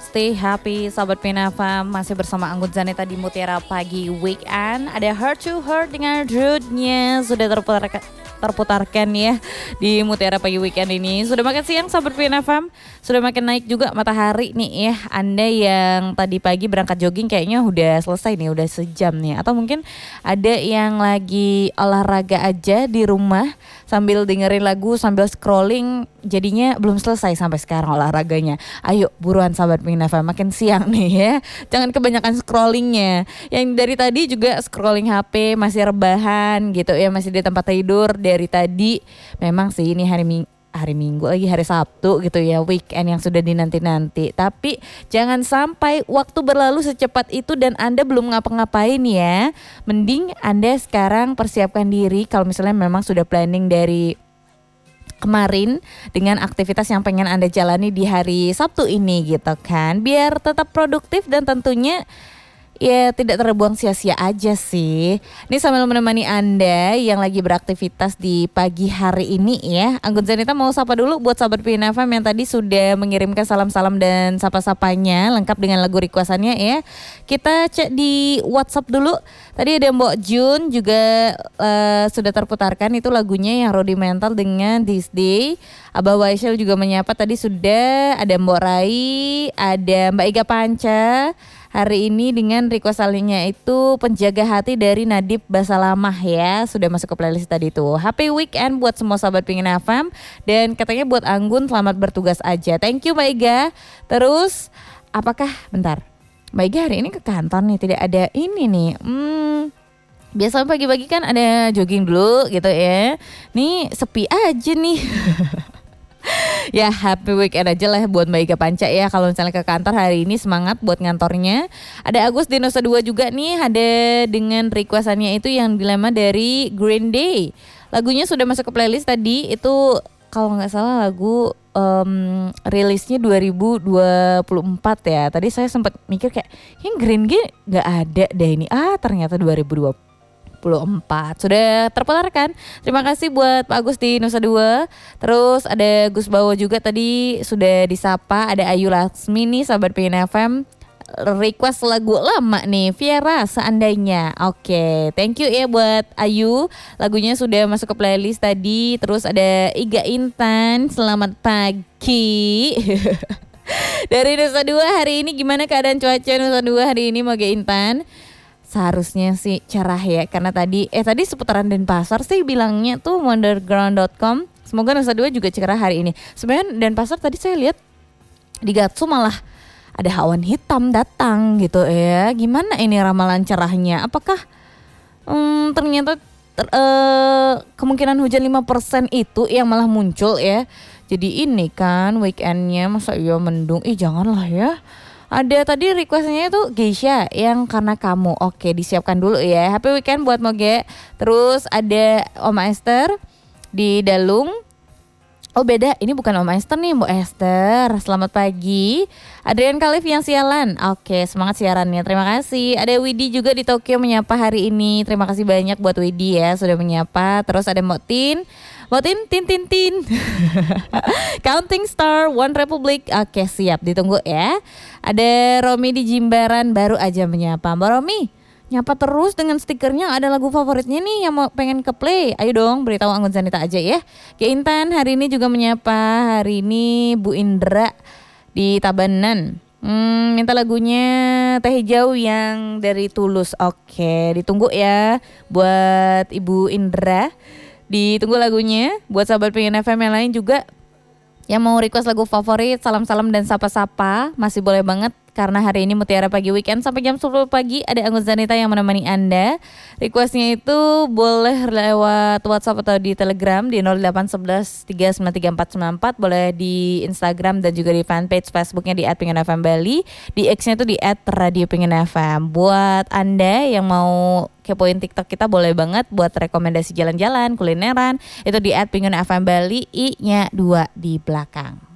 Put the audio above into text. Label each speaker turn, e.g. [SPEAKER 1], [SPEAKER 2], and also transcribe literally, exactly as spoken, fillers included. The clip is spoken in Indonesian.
[SPEAKER 1] stay happy Sahabat Pinava. Masih bersama Anggun Zaneta di Mutiara Pagi Weekend. Ada Heart to Heart dengan Rude-nya sudah terputar terputarkan ya di Mutiara Pagi Weekend ini. Sudah makan siang Sahabat Pinava? Sudah makin naik juga matahari nih ya. Anda yang tadi pagi berangkat jogging kayaknya udah selesai nih, udah sejam nih. Atau mungkin ada yang lagi olahraga aja di rumah sambil dengerin lagu, sambil scrolling, jadinya belum selesai sampai sekarang olahraganya. Ayo buruan Sahabat Pinava, makin siang nih ya. Jangan kebanyakan scrollingnya. Yang dari tadi juga scrolling H P, masih rebahan gitu ya, masih di tempat tidur dari tadi. Memang sih ini hari Minggu, hari Minggu lagi hari Sabtu gitu ya, weekend yang sudah dinanti-nanti. Tapi jangan sampai waktu berlalu secepat itu dan Anda belum ngapa-ngapain ya. Mending Anda sekarang persiapkan diri kalau misalnya memang sudah planning dari kemarin dengan aktivitas yang pengen Anda jalani di hari Sabtu ini gitu kan. Biar tetap produktif dan tentunya ya tidak terbuang sia-sia aja sih. Ini sambil menemani Anda yang lagi beraktivitas di pagi hari ini ya. Anggun Zaneta mau sapa dulu buat Sahabat Pinava yang tadi sudah mengirimkan salam-salam dan sapa-sapanya lengkap dengan lagu requestannya ya. Kita cek di WhatsApp dulu. Tadi ada Mbok Jun juga uh, sudah terputarkan itu lagunya yang rudimental dengan This Day. Abah Waisyal juga menyapa tadi sudah. Ada Mbok Rai, ada Mbak Iga Panca. Hari ini dengan request salingnya itu Penjaga Hati dari Nadib Basalamah ya. Sudah masuk ke playlist tadi tuh. Happy weekend buat semua Sahabat Pingin F M. Dan katanya buat Anggun selamat bertugas aja. Thank you Mbak Iga. Terus apakah bentar Mbak Iga hari ini ke kantor nih, tidak ada ini nih Hmm biasanya pagi-pagi kan ada jogging dulu gitu ya. Nih sepi aja nih. Ya happy weekend aja lah buat Mbak Ika Panca ya. Kalau misalnya ke kantor hari ini semangat buat ngantornya. Ada Agus di Nusa Dua juga nih. Ada dengan requestannya itu yang dilema dari Green Day. Lagunya sudah masuk ke playlist tadi. Itu kalau gak salah lagu um, rilisnya dua ribu dua puluh empat ya. Tadi saya sempat mikir kayak yang Green Day gak ada deh ini. Ah ternyata dua ribu dua puluh empat sudah terputarkan. Terima kasih buat Pak Agus di Nusa Dua. Terus ada Gus Bawo juga tadi sudah disapa. Ada Ayu Laksmi nih Sahabat P N F M request lagu lama nih, Viera Seandainya. Oke, okay, thank you ya buat Ayu. Lagunya sudah masuk ke playlist tadi. Terus ada Iga Intan, selamat pagi. Dari Nusa Dua hari ini gimana keadaan cuaca Nusa Dua hari ini Moga Intan? Seharusnya sih cerah ya, karena tadi eh tadi seputaran Denpasar sih bilangnya tuh wonderground dot com. Semoga Nusa Dua juga cerah hari ini. Sebenarnya Denpasar tadi saya lihat di Gatsu malah ada awan hitam datang gitu ya. Gimana ini ramalan cerahnya? Apakah hmm, ternyata ter, eh, kemungkinan hujan lima persen itu yang malah muncul ya. Jadi ini kan weekendnya masa iya mendung. Ih janganlah ya. Ada tadi requestnya itu Geisha yang Karena Kamu. Oke disiapkan dulu ya. Happy weekend buat Moge. Terus ada Oma Esther di Dalung. Oh beda, ini bukan Oma Esther nih, Mbak Esther. Selamat pagi. Adrian Khalif yang sialan. Oke semangat siarannya, terima kasih. Ada Widi juga di Tokyo menyapa hari ini. Terima kasih banyak buat Widi ya sudah menyapa. Terus ada Mbak Tin. Mbak Tin, Tin, Tin, Tin. Counting Star, One Republic. Oke siap, ditunggu ya. Ada Romi di Jimbaran baru aja menyapa. Mbak Romi, nyapa terus dengan stikernya. Ada lagu favoritnya nih yang mau pengen ke play. Ayo dong beritahu Anggun Zaneta aja ya. Ke Intan hari ini juga menyapa. Hari ini Bu Indra di Tabanan. Hmm, minta lagunya Teh Hijau yang dari Tulus. Oke ditunggu ya buat Ibu Indra. Ditunggu lagunya. Buat Sahabat Pengen F M yang lain juga yang mau request lagu favorit, salam-salam dan sapa-sapa masih boleh banget. Karena hari ini Mutiara Pagi Weekend sampai jam sepuluh pagi ada Anggun Zaneta yang menemani Anda. Requestnya itu boleh lewat WhatsApp atau di Telegram di nol delapan satu satu tiga sembilan tiga empat sembilan empat. Boleh di Instagram dan juga di fanpage Facebooknya di at pingin f m bali. Di X-nya itu di at radio pingin f m. Buat Anda yang mau kepoin TikTok kita boleh banget buat rekomendasi jalan-jalan, kulineran. Itu di at pingin f m bali, I-nya dua di belakang.